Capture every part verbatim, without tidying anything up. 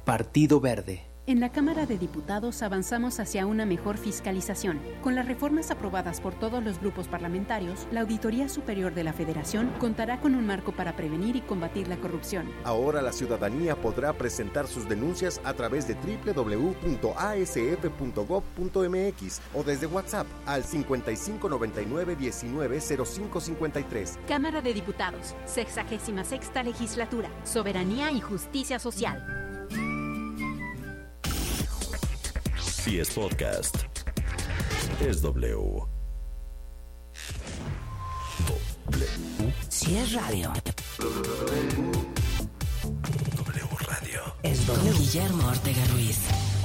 Partido Verde. En la Cámara de Diputados avanzamos hacia una mejor fiscalización. Con las reformas aprobadas por todos los grupos parlamentarios, la Auditoría Superior de la Federación contará con un marco para prevenir y combatir la corrupción. Ahora la ciudadanía podrá presentar sus denuncias a través de doble u doble u doble u punto a s f punto gob punto m x o desde WhatsApp al cincuenta y cinco noventa y nueve diecinueve cero cinco cincuenta y tres. Cámara de Diputados, sexagésima sexta legislatura, soberanía y justicia social. Si es podcast, es W. W. Si es radio, W Radio. es W. Guillermo Ortega Ruiz.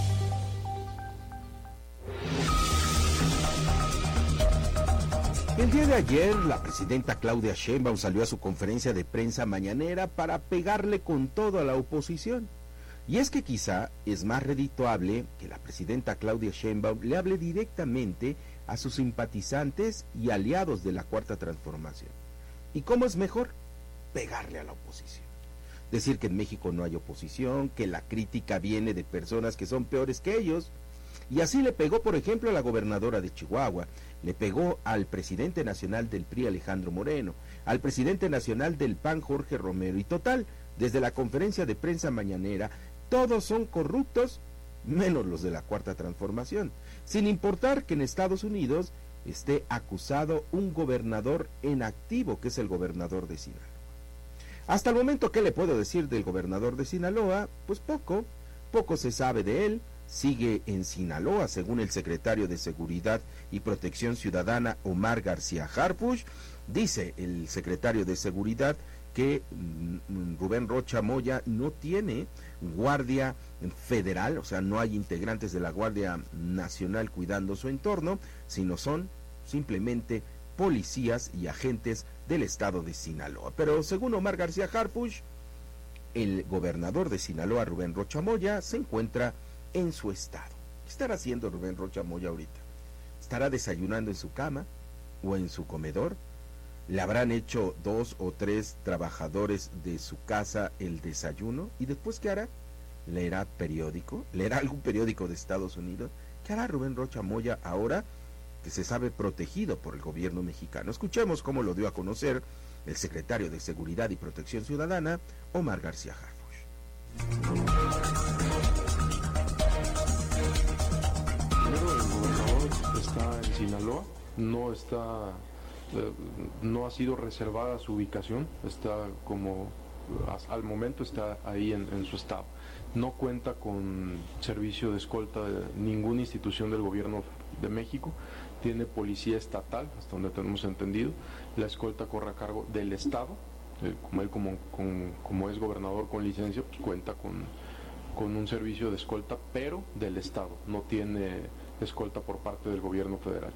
El día de ayer, la presidenta Claudia Sheinbaum salió a su conferencia de prensa mañanera para pegarle con todo a la oposición. Y es que quizá es más redituable que la presidenta Claudia Sheinbaum le hable directamente a sus simpatizantes y aliados de la Cuarta Transformación. ¿Y cómo es mejor? Pegarle a la oposición. Decir que en México no hay oposición, que la crítica viene de personas que son peores que ellos. Y así le pegó, por ejemplo, a la gobernadora de Chihuahua, le pegó al presidente nacional del P R I, Alejandro Moreno, al presidente nacional del P A N, Jorge Romero, y total, desde la conferencia de prensa mañanera, todos son corruptos, menos los de la Cuarta Transformación, sin importar que en Estados Unidos esté acusado un gobernador en activo, que es el gobernador de Sinaloa. Hasta el momento, ¿qué le puedo decir del gobernador de Sinaloa? Pues poco, poco se sabe de él. Sigue en Sinaloa, según el secretario de Seguridad y Protección Ciudadana, Omar García Harfuch. Dice el secretario de Seguridad que mm, Rubén Rocha Moya no tiene guardia federal, o sea, no hay integrantes de la Guardia Nacional cuidando su entorno, sino son simplemente policías y agentes del estado de Sinaloa. Pero según Omar García Harfuch, el gobernador de Sinaloa, Rubén Rocha Moya, se encuentra en su estado. ¿Qué estará haciendo Rubén Rocha Moya ahorita? ¿Estará desayunando en su cama o en su comedor? ¿Le habrán hecho dos o tres trabajadores de su casa el desayuno? ¿Y después qué hará? ¿Leerá periódico? ¿Leerá algún periódico de Estados Unidos? ¿Qué hará Rubén Rocha Moya ahora que se sabe protegido por el gobierno mexicano? Escuchemos cómo lo dio a conocer el secretario de Seguridad y Protección Ciudadana, Omar García Harfuch. Primero, el gobernador está en Sinaloa, no está... no ha sido reservada su ubicación, está como al momento está ahí en, en su estado. No cuenta con servicio de escolta de ninguna institución del gobierno de México, tiene policía estatal, hasta donde tenemos entendido. La escolta corre a cargo del estado, eh, como él como, con, como es gobernador con licencia, pues cuenta con, con un servicio de escolta, pero del estado, no tiene escolta por parte del gobierno federal.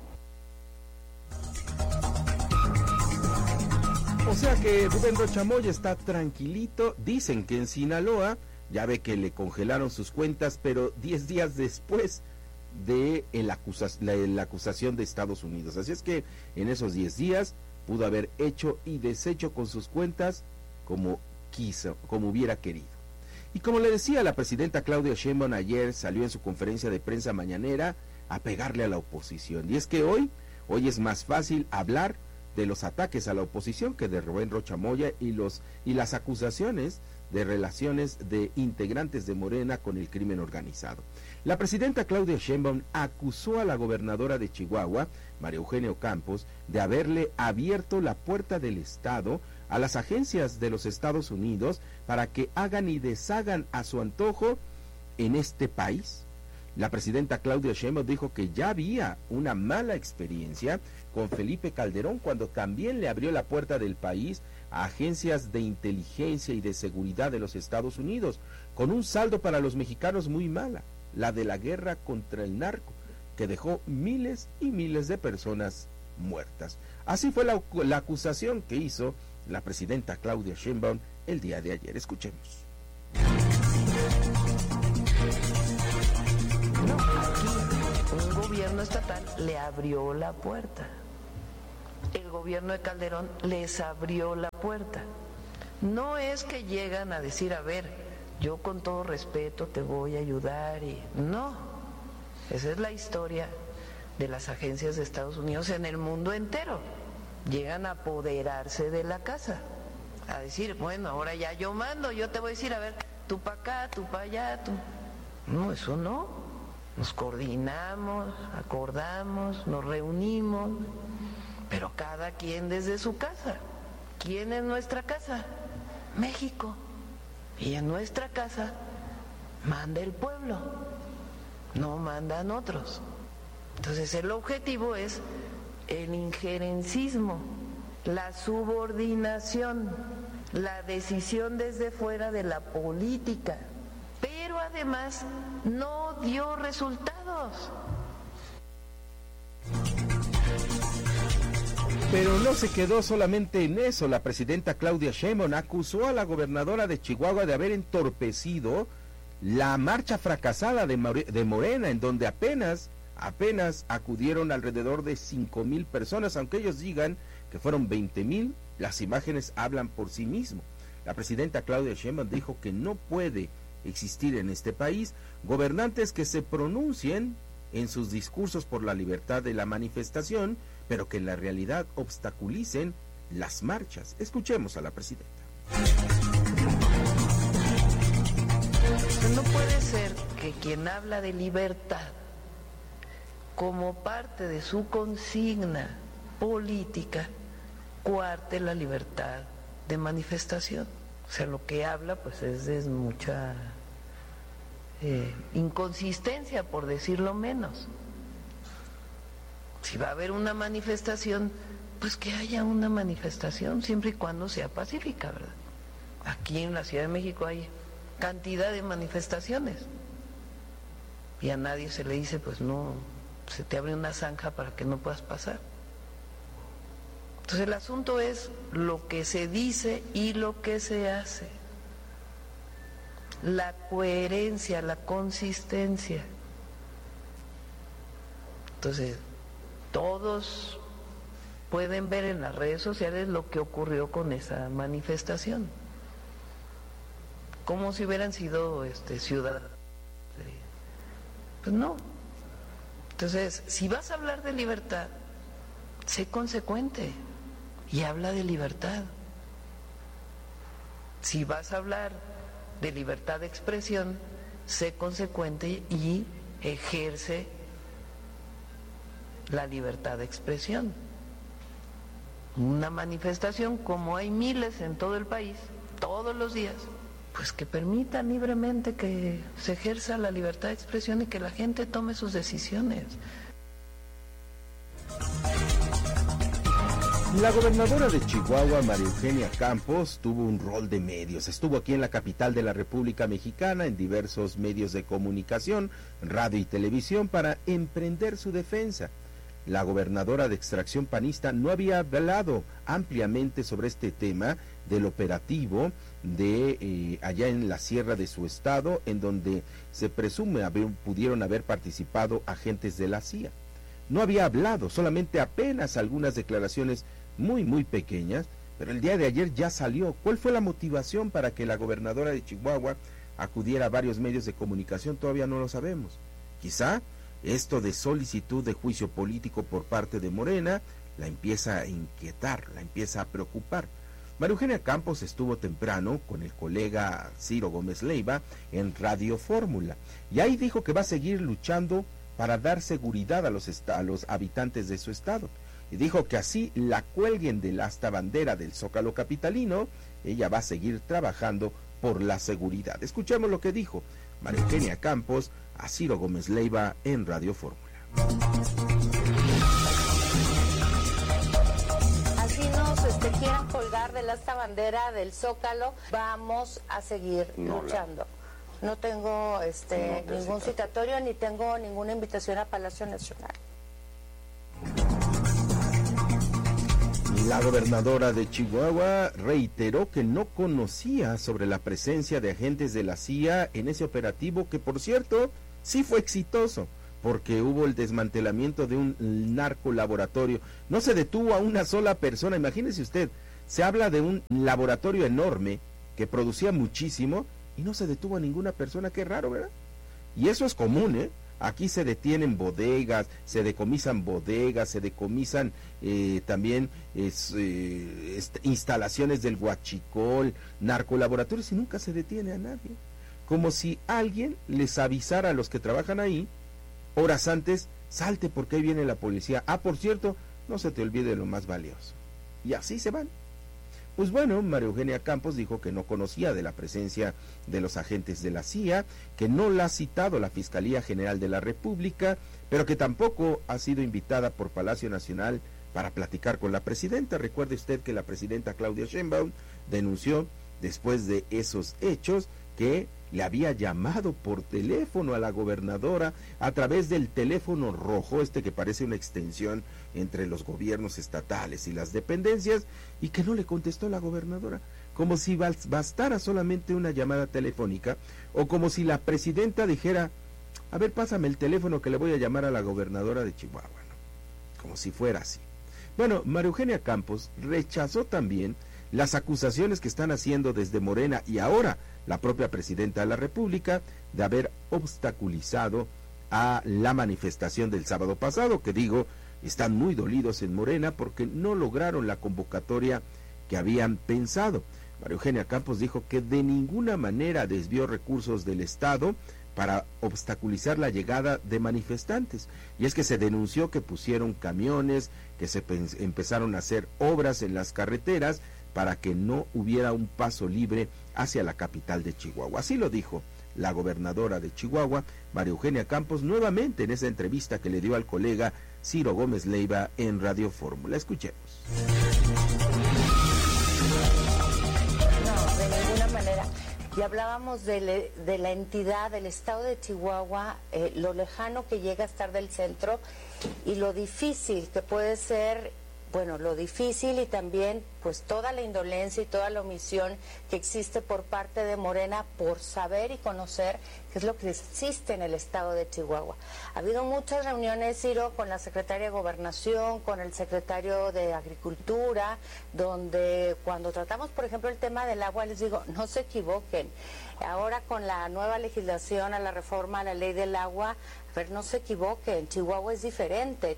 O sea que Rubén Rocha Moya está tranquilito. Dicen que en Sinaloa, ya ve que le congelaron sus cuentas, pero diez días después de el acusas, la, la acusación de Estados Unidos. Así es que en esos diez días pudo haber hecho y deshecho con sus cuentas como quiso, como hubiera querido. Y como le decía, la presidenta Claudia Sheinbaum ayer salió en su conferencia de prensa mañanera a pegarle a la oposición. Y es que hoy, hoy es más fácil hablar de los ataques a la oposición que de Rubén Rocha Moya y los y las acusaciones de relaciones de integrantes de Morena con el crimen organizado. La presidenta Claudia Sheinbaum acusó a la gobernadora de Chihuahua, María Eugenia Campos, de haberle abierto la puerta del Estado a las agencias de los Estados Unidos para que hagan y deshagan a su antojo en este país. La presidenta Claudia Sheinbaum dijo que ya había una mala experiencia con Felipe Calderón cuando también le abrió la puerta del país a agencias de inteligencia y de seguridad de los Estados Unidos, con un saldo para los mexicanos muy mala, la de la guerra contra el narco, que dejó miles y miles de personas muertas. Así fue la, la acusación que hizo la presidenta Claudia Sheinbaum el día de ayer. Escuchemos. No, aquí un gobierno estatal le abrió la puerta. El gobierno de Calderón les abrió la puerta. No es que llegan a decir, a ver, yo con todo respeto te voy a ayudar y no, esa es la historia de las agencias de Estados Unidos en el mundo entero. Llegan a apoderarse de la casa, a decir, bueno, ahora ya yo mando, yo te voy a decir, a ver, tú para acá, tú para allá, tú... No, eso no. Nos coordinamos, acordamos, nos reunimos, pero cada quien desde su casa. ¿Quién es nuestra casa? México. Y en nuestra casa manda el pueblo, no mandan otros. Entonces el objetivo es el injerencismo, la subordinación, la decisión desde fuera de la política, pero además no dio resultados. Pero no se quedó solamente en eso. La presidenta Claudia Sheinbaum acusó a la gobernadora de Chihuahua de haber entorpecido la marcha fracasada de, More- de Morena, en donde apenas, apenas acudieron alrededor de cinco mil personas, aunque ellos digan que fueron veinte mil, las imágenes hablan por sí mismo. La presidenta Claudia Sheinbaum dijo que no puede existir en este país gobernantes que se pronuncien en sus discursos por la libertad de la manifestación, pero que en la realidad obstaculicen las marchas. Escuchemos a la presidenta. No puede ser que quien habla de libertad como parte de su consigna política coarte la libertad de manifestación. O sea, lo que habla pues es de mucha eh, inconsistencia, por decirlo menos. Si va a haber una manifestación, pues que haya una manifestación, siempre y cuando sea pacífica, ¿verdad? Aquí en la Ciudad de México hay cantidad de manifestaciones y a nadie se le dice, pues no, se te abre una zanja para que no puedas pasar. Entonces el asunto es lo que se dice y lo que se hace, la coherencia, la consistencia. Entonces todos pueden ver en las redes sociales lo que ocurrió con esa manifestación, como si hubieran sido este, ciudadanos. Pues no. Entonces, si vas a hablar de libertad, sé consecuente y habla de libertad. Si vas a hablar de libertad de expresión, sé consecuente y ejerce la libertad de expresión. Una manifestación, como hay miles en todo el país, todos los días, pues que permita libremente que se ejerza la libertad de expresión y que la gente tome sus decisiones. La gobernadora de Chihuahua, María Eugenia Campos, tuvo un rol de medios. Estuvo aquí en la capital de la República Mexicana en diversos medios de comunicación, radio y televisión para emprender su defensa. La gobernadora de extracción panista no había hablado ampliamente sobre este tema del operativo de eh, allá en la sierra de su estado, en donde se presume haber, pudieron haber participado agentes de la C I A. No había hablado, solamente apenas algunas declaraciones muy muy pequeñas, pero el día de ayer ya salió. ¿Cuál fue la motivación para que la gobernadora de Chihuahua acudiera a varios medios de comunicación? Todavía no lo sabemos. Quizá esto de solicitud de juicio político por parte de Morena la empieza a inquietar, la empieza a preocupar. María Eugenia Campos estuvo temprano con el colega Ciro Gómez Leiva en Radio Fórmula y ahí dijo que va a seguir luchando para dar seguridad a los, a los habitantes de su estado. Y dijo que así la cuelguen del asta bandera del Zócalo capitalino, ella va a seguir trabajando por la seguridad. Escuchemos lo que dijo María Eugenia Campos a Ciro Gómez Leiva en Radio Fórmula. Así nos este, quieran colgar del asta bandera del Zócalo, vamos a seguir no, luchando. La... No tengo este, no ningún citatorio ni tengo ninguna invitación a Palacio Nacional. La gobernadora de Chihuahua reiteró que no conocía sobre la presencia de agentes de la C I A en ese operativo, que por cierto sí fue exitoso, porque hubo el desmantelamiento de un narcolaboratorio. No se detuvo a una sola persona, imagínese usted, se habla de un laboratorio enorme que producía muchísimo y no se detuvo a ninguna persona. Qué raro, ¿verdad? Y eso es común, ¿eh? Aquí se detienen bodegas, se decomisan bodegas, se decomisan eh, también es, eh, est- instalaciones del huachicol, narcolaboratorios, y nunca se detiene a nadie. Como si alguien les avisara a los que trabajan ahí, horas antes, salte porque ahí viene la policía. Ah, por cierto, no se te olvide lo más valioso. Y así se van. Pues bueno, María Eugenia Campos dijo que no conocía de la presencia de los agentes de la C I A, que no la ha citado la Fiscalía General de la República, pero que tampoco ha sido invitada por Palacio Nacional para platicar con la presidenta. Recuerde usted que la presidenta Claudia Sheinbaum denunció después de esos hechos que le había llamado por teléfono a la gobernadora a través del teléfono rojo, este que parece una extensión entre los gobiernos estatales y las dependencias, y que no le contestó la gobernadora, como si bastara solamente una llamada telefónica, o como si la presidenta dijera, a ver, pásame el teléfono que le voy a llamar a la gobernadora de Chihuahua, ¿no? Como si fuera así. Bueno, María Eugenia Campos rechazó también las acusaciones que están haciendo desde Morena y ahora la propia presidenta de la República de haber obstaculizado a la manifestación del sábado pasado, que digo, están muy dolidos en Morena porque no lograron la convocatoria que habían pensado. María Eugenia Campos dijo que de ninguna manera desvió recursos del Estado para obstaculizar la llegada de manifestantes, y es que se denunció que pusieron camiones, que se empezaron a hacer obras en las carreteras para que no hubiera un paso libre hacia la capital de Chihuahua. Así lo dijo la gobernadora de Chihuahua, María Eugenia Campos, nuevamente en esa entrevista que le dio al colega Ciro Gómez Leiva en Radio Fórmula. Escuchemos. No, de ninguna manera. Y hablábamos de, le, de la entidad, del estado de Chihuahua, eh, lo lejano que llega a estar del centro y lo difícil que puede ser, bueno, lo difícil y también pues toda la indolencia y toda la omisión que existe por parte de Morena por saber y conocer qué es lo que existe en el estado de Chihuahua. Ha habido muchas reuniones, Ciro, con la secretaria de Gobernación, con el secretario de Agricultura, donde cuando tratamos, por ejemplo, el tema del agua, les digo, no se equivoquen. Ahora con la nueva legislación, a la reforma a la ley del agua, a ver, no se equivoquen, Chihuahua es diferente.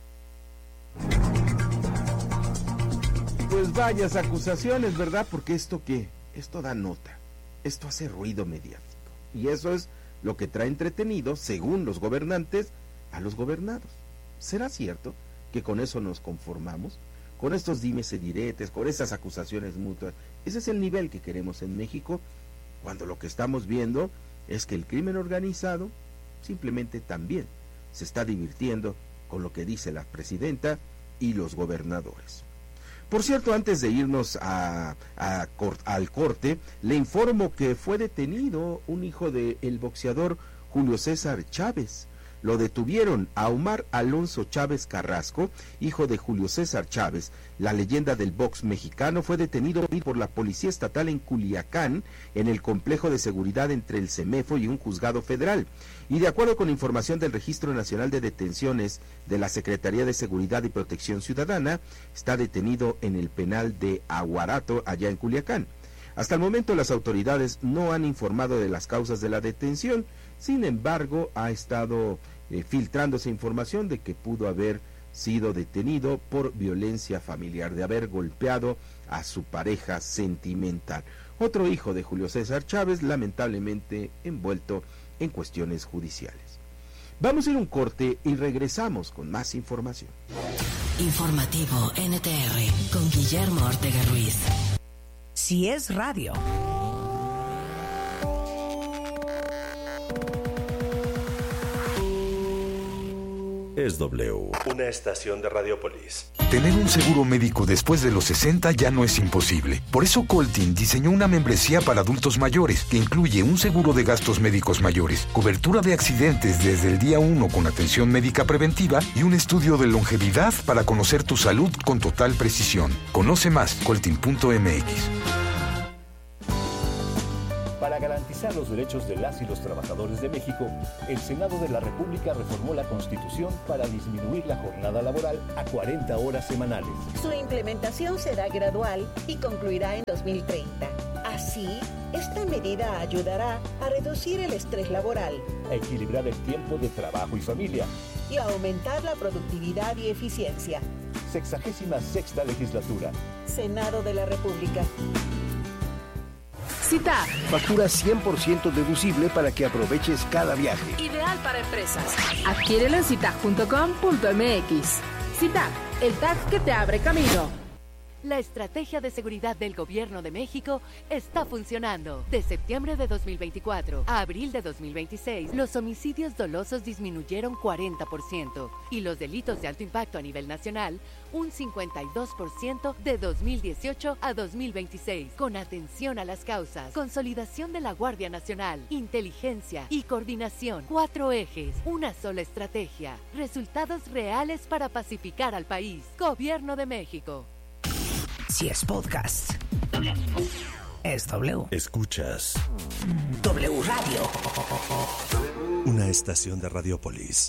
Pues varias acusaciones, ¿verdad? Porque esto qué, esto da nota, esto hace ruido mediático. Y eso es lo que trae entretenido, según los gobernantes, a los gobernados. ¿Será cierto que con eso nos conformamos? Con estos dimes y diretes, con esas acusaciones mutuas. Ese es el nivel que queremos en México, cuando lo que estamos viendo es que el crimen organizado simplemente también se está divirtiendo con lo que dice la presidenta y los gobernadores. Por cierto, antes de irnos a, a, al corte, le informo que fue detenido un hijo del boxeador Julio César Chávez. Lo detuvieron a Omar Alonso Chávez Carrasco, hijo de Julio César Chávez, la leyenda del box mexicano. Fue detenido por la Policía Estatal en Culiacán, en el complejo de seguridad entre el CEMEFO y un juzgado federal. Y de acuerdo con información del Registro Nacional de Detenciones de la Secretaría de Seguridad y Protección Ciudadana, está detenido en el penal de Aguarato, allá en Culiacán. Hasta el momento las autoridades no han informado de las causas de la detención. Sin embargo, ha estado eh, filtrándose información de que pudo haber sido detenido por violencia familiar, de haber golpeado a su pareja sentimental. Otro hijo de Julio César Chávez, lamentablemente envuelto en cuestiones judiciales. Vamos a ir a un corte y regresamos con más información. Informativo N T R con Guillermo Ortega Ruiz. Si es radio. Es W, una estación de Radiopolis. Tener un seguro médico después de los sesenta ya no es imposible. Por eso Coltin diseñó una membresía para adultos mayores que incluye un seguro de gastos médicos mayores, cobertura de accidentes desde el día uno con atención médica preventiva y un estudio de longevidad para conocer tu salud con total precisión. Conoce más, coltin punto m x. Para garantizar los derechos de las y los trabajadores de México, el Senado de la República reformó la Constitución para disminuir la jornada laboral a cuarenta horas semanales. Su implementación será gradual y concluirá en dos mil treinta. Así, esta medida ayudará a reducir el estrés laboral, a equilibrar el tiempo de trabajo y familia y a aumentar la productividad y eficiencia. Sexagésima sexta legislatura. Senado de la República. CITAP. Factura cien por ciento deducible para que aproveches cada viaje. Ideal para empresas. Adquiérelo en citac punto com punto m x. CITAP, el tag que te abre camino. La estrategia de seguridad del Gobierno de México está funcionando. De septiembre de dos mil veinticuatro a abril de dos mil veintiséis, los homicidios dolosos disminuyeron cuarenta por ciento y los delitos de alto impacto a nivel nacional un cincuenta y dos por ciento de dos mil dieciocho a dos mil veintiséis. Con atención a las causas, consolidación de la Guardia Nacional, inteligencia y coordinación. Cuatro ejes, una sola estrategia. Resultados reales para pacificar al país. Gobierno de México. Si es podcast, es W. Escuchas W Radio. Una estación de Radiopolis.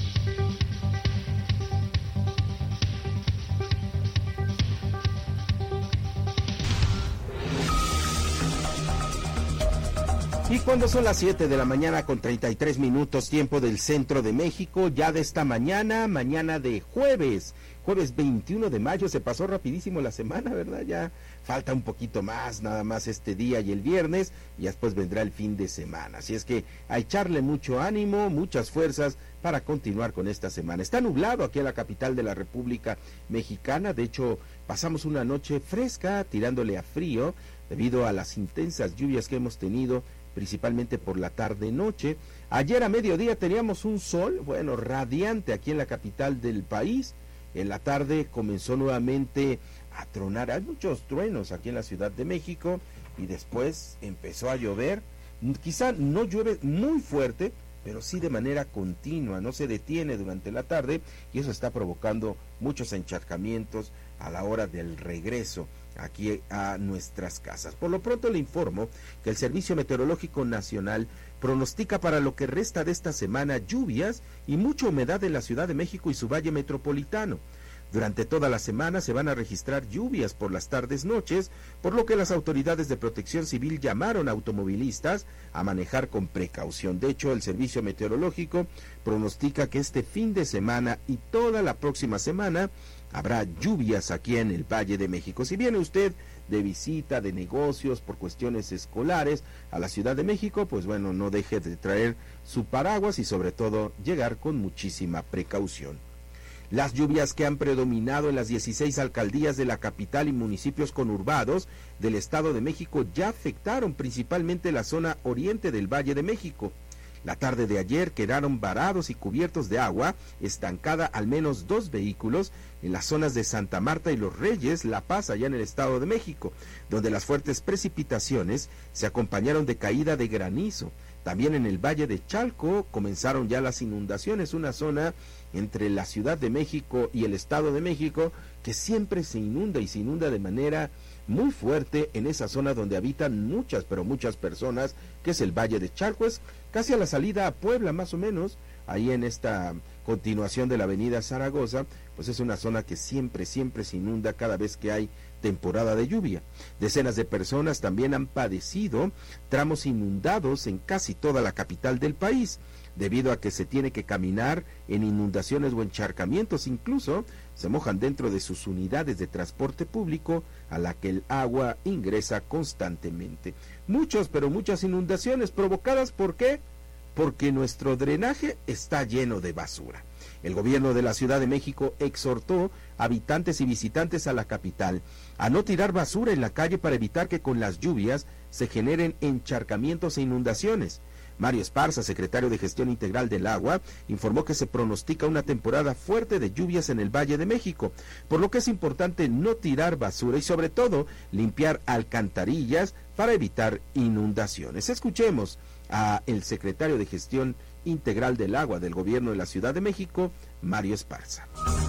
Y cuando son las siete de la mañana con treinta y tres minutos, tiempo del centro de México, ya de esta mañana, mañana de jueves, jueves veintiuno de mayo, se pasó rapidísimo la semana, ¿verdad? Ya falta un poquito más, nada más este día y el viernes, y después vendrá el fin de semana. Así es que a echarle mucho ánimo, muchas fuerzas para continuar con esta semana. Está nublado aquí en la capital de la República Mexicana, de hecho pasamos una noche fresca, tirándole a frío, debido a las intensas lluvias que hemos tenido, principalmente por la tarde-noche. Ayer a mediodía teníamos un sol, bueno, radiante aquí en la capital del país. En la tarde comenzó nuevamente a tronar, hay muchos truenos aquí en la Ciudad de México, y después empezó a llover. Quizá no llueve muy fuerte, pero sí de manera continua, no se detiene durante la tarde, y eso está provocando muchos encharcamientos a la hora del regreso aquí a nuestras casas. Por lo pronto le informo que el Servicio Meteorológico Nacional pronostica para lo que resta de esta semana lluvias y mucha humedad en la Ciudad de México y su valle metropolitano. Durante toda la semana se van a registrar lluvias por las tardes noches, por lo que las autoridades de protección civil llamaron a automovilistas a manejar con precaución. De hecho, el Servicio Meteorológico pronostica que este fin de semana y toda la próxima semana habrá lluvias aquí en el Valle de México. Si viene usted de visita, de negocios, por cuestiones escolares a la Ciudad de México, pues bueno, no deje de traer su paraguas y sobre todo llegar con muchísima precaución. Las lluvias que han predominado en las dieciséis alcaldías de la capital y municipios conurbados del Estado de México ya afectaron principalmente la zona oriente del Valle de México. La tarde de ayer quedaron varados y cubiertos de agua, estancada al menos dos vehículos en las zonas de Santa Marta y Los Reyes, La Paz, allá en el Estado de México, donde las fuertes precipitaciones se acompañaron de caída de granizo. También en el Valle de Chalco comenzaron ya las inundaciones, una zona entre la Ciudad de México y el Estado de México que siempre se inunda y se inunda de manera muy fuerte en esa zona donde habitan muchas, pero muchas personas, que es el Valle de Chalco, es casi a la salida a Puebla más o menos, ahí en esta continuación de la avenida Zaragoza, pues es una zona que siempre, siempre se inunda cada vez que hay temporada de lluvia. Decenas de personas también han padecido tramos inundados en casi toda la capital del país, debido a que se tiene que caminar en inundaciones o encharcamientos, incluso se mojan dentro de sus unidades de transporte público a la que el agua ingresa constantemente. Muchos, pero muchas inundaciones provocadas, ¿por qué? Porque nuestro drenaje está lleno de basura. El gobierno de la Ciudad de México exhortó a habitantes y visitantes a la capital a no tirar basura en la calle para evitar que con las lluvias se generen encharcamientos e inundaciones. Mario Esparza, secretario de Gestión Integral del Agua, informó que se pronostica una temporada fuerte de lluvias en el Valle de México, por lo que es importante no tirar basura y sobre todo limpiar alcantarillas para evitar inundaciones. Escuchemos a el secretario de Gestión Integral del Agua del Gobierno de la Ciudad de México, Mario Esparza.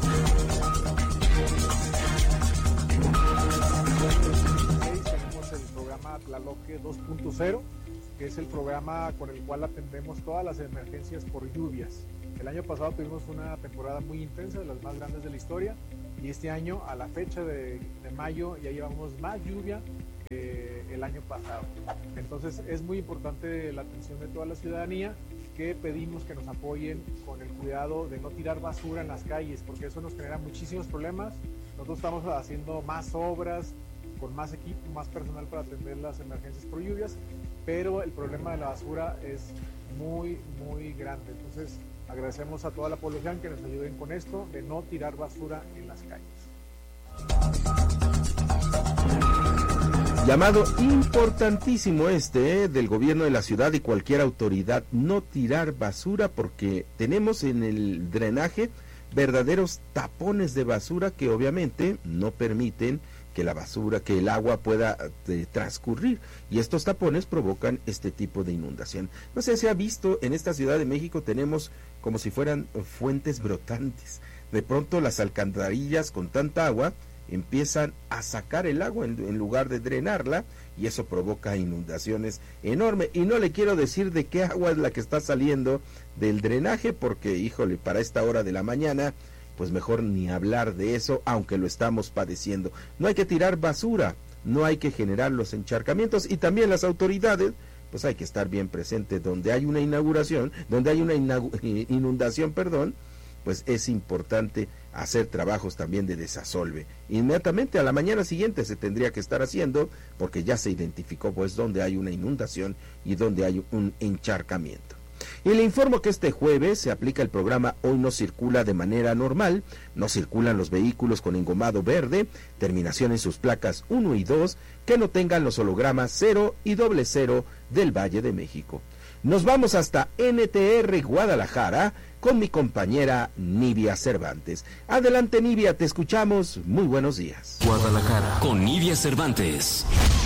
Tenemos el programa Tlaloque dos punto cero, que es el programa con el cual atendemos todas las emergencias por lluvias. El año pasado tuvimos una temporada muy intensa, de las más grandes de la historia, y este año, a la fecha de, de mayo, ya llevamos más lluvia eh, el año pasado. Entonces es muy importante la atención de toda la ciudadanía, que pedimos que nos apoyen con el cuidado de no tirar basura en las calles, porque eso nos genera muchísimos problemas. Nosotros estamos haciendo más obras, con más equipo, más personal para atender las emergencias por lluvias, pero el problema de la basura es muy, muy grande. Entonces agradecemos a toda la población que nos ayuden con esto, de no tirar basura en las calles. Llamado importantísimo este, ¿eh? del gobierno de la ciudad y cualquier autoridad, no tirar basura, porque tenemos en el drenaje verdaderos tapones de basura que obviamente no permiten que la basura, que el agua pueda eh, transcurrir, y estos tapones provocan este tipo de inundación. No sé si ha visto, en esta Ciudad de México tenemos como si fueran fuentes brotantes. De pronto las alcantarillas con tanta agua empiezan a sacar el agua en, en lugar de drenarla, y eso provoca inundaciones enormes. Y no le quiero decir de qué agua es la que está saliendo del drenaje, porque híjole, para esta hora de la mañana pues mejor ni hablar de eso, aunque lo estamos padeciendo. No hay que tirar basura, no hay que generar los encharcamientos, y también las autoridades pues hay que estar bien presentes donde hay una inauguración, donde hay una inundación, perdón, pues es importante hacer trabajos también de desasolve. Inmediatamente a la mañana siguiente se tendría que estar haciendo, porque ya se identificó pues donde hay una inundación y donde hay un encharcamiento. Y le informo que este jueves se aplica el programa Hoy no circula de manera normal. No circulan los vehículos con engomado verde, terminación en sus placas uno y dos, que no tengan los hologramas cero y doble cero del Valle de México. Nos vamos hasta N T R Guadalajara con mi compañera Nivia Cervantes. Adelante, Nivia, te escuchamos. Muy buenos días. Guadalajara con Nivia Cervantes.